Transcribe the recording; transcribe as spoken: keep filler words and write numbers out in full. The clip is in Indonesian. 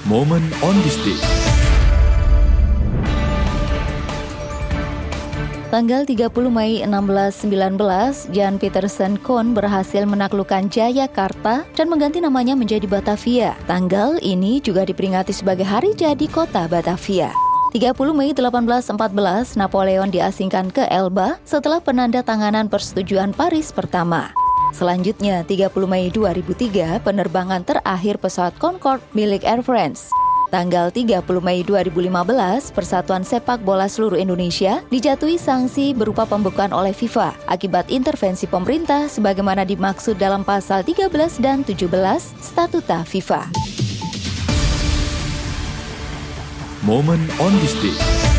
Moment on this day. Tanggal tiga puluh Mei enam belas sembilan belas, Jan Pieterszoon Koen berhasil menaklukkan Jayakarta dan mengganti namanya menjadi Batavia. Tanggal ini juga diperingati sebagai hari jadi kota Batavia. tiga puluh Mei delapan belas empat belas, Napoleon diasingkan ke Elba setelah penandatanganan persetujuan Paris pertama. Selanjutnya, tiga puluh Mei dua ribu tiga, penerbangan terakhir pesawat Concorde milik Air France. Tanggal tiga puluh Mei dua ribu lima belas, Persatuan Sepak Bola Seluruh Indonesia dijatuhi sanksi berupa pembukaan oleh FIFA akibat intervensi pemerintah sebagaimana dimaksud dalam pasal tiga belas dan tujuh belas Statuta FIFA. Moment on this day.